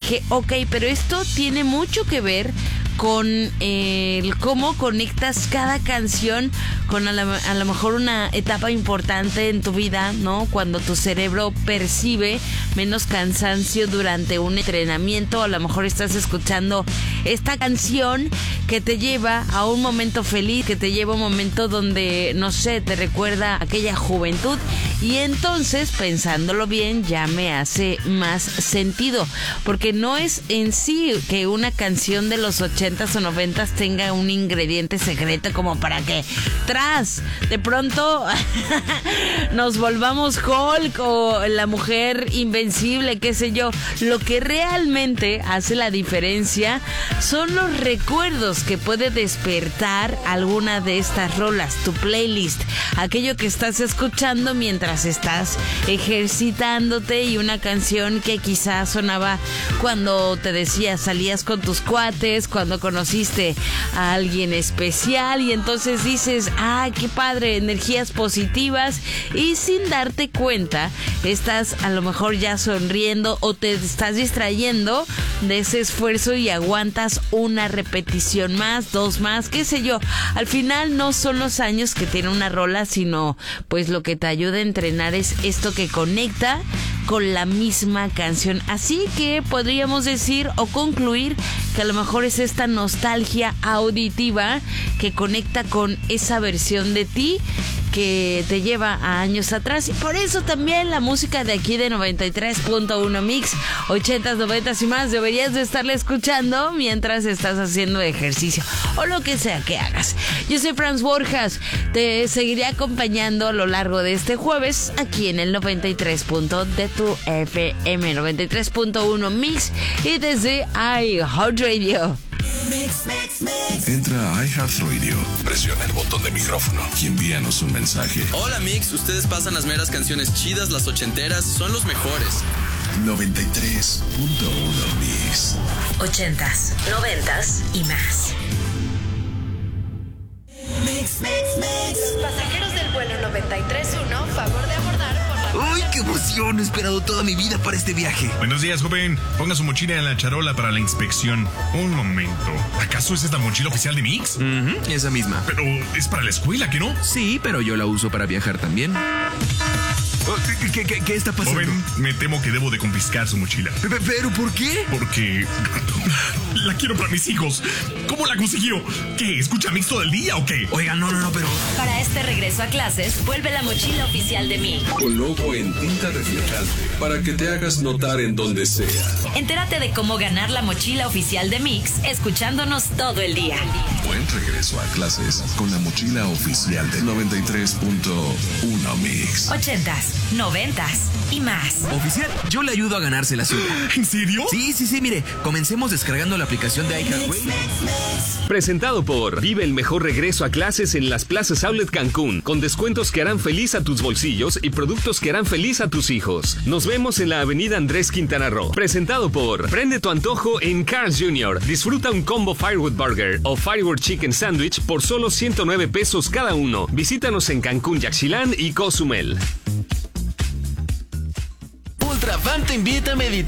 dije, ok, pero esto tiene mucho que ver con cómo conectas cada canción con a lo mejor una etapa importante en tu vida, ¿no? Cuando tu cerebro percibe menos cansancio durante un entrenamiento, a lo mejor estás escuchando esta canción que te lleva a un momento feliz, que te lleva a un momento donde, no sé, te recuerda aquella juventud, y entonces, pensándolo bien, ya me hace más sentido, porque no es en sí que una canción de los 80s o 90s tenga un ingrediente secreto como para que de pronto nos volvamos Hulk o la mujer invencible, qué sé yo. Lo que realmente hace la diferencia son los recuerdos que puede despertar alguna de estas rolas, tu playlist, aquello que estás escuchando mientras estás ejercitándote, y una canción que quizás sonaba cuando te decía salías con tus cuates, cuando conociste a alguien especial, y entonces dices, ¡ay, qué padre! Energías positivas, y sin darte cuenta estás a lo mejor ya sonriendo o te estás distrayendo de ese esfuerzo y aguantas una repetición más, dos más, qué sé yo. Al final no son los años que tiene una rola, sino pues lo que te ayuda a entrenar es esto que conecta con la misma canción. Así que podríamos decir o concluir que a lo mejor es esta nostalgia auditiva que conecta con esa versión de ti que te lleva a años atrás, y por eso también la música de aquí de 93.1 Mix, 80s, 90s y más, deberías de estarla escuchando mientras estás haciendo ejercicio o lo que sea que hagas. Yo soy Franz Borjas, te seguiré acompañando a lo largo de este jueves aquí en el 93. de tu FM 93.1 Mix y desde iHeartRadio. Entra a iHeartRadio, presiona el botón de micrófono y envíanos un mensaje. Hola Mix, ustedes pasan las meras canciones chidas, las ochenteras, son los mejores. 93.1 Mix. 80s, 90s y más. Pasajeros del vuelo 93.1, favor de abordar por la... ¡Uy, qué emoción! He esperado toda mi vida para este viaje. Buenos días, joven. Ponga su mochila en la charola para la inspección. Un momento. ¿Acaso es esta mochila oficial de Mix? Esa misma. Pero es para la escuela, ¿que no? Sí, pero yo la uso para viajar también. ¿Qué está pasando? Joven, me temo que debo de confiscar su mochila. ¿Pero por qué? Porque la quiero para mis hijos. ¿Cómo la consiguió? ¿Qué? ¿Escucha Mix todo el día o qué? Oiga, no, pero... Para este regreso a clases, vuelve la mochila oficial de Mix. Con logo en tinta reflejante para que te hagas notar en donde sea. Entérate de cómo ganar la mochila oficial de Mix escuchándonos todo el día. Buen regreso a clases con la mochila oficial de 93.1 Mix. 80s, 90s y más. Oficial, yo le ayudo a ganarse la suya. ¿En serio? Sí, mire, comencemos descargando la aplicación de iHeartRadio. Presentado por Vive el mejor regreso a clases en las plazas Outlet Cancún, con descuentos que harán feliz a tus bolsillos y productos que harán feliz a tus hijos. Nos vemos en la avenida Andrés Quintana Roo. Presentado por Prende tu antojo en Carl's Jr. Disfruta un combo Firewood Burger o Firewood Chicken Sandwich por solo 109 pesos cada uno. Visítanos en Cancún, Yaxchilán y Cozumel. Ultravan te invita a meditar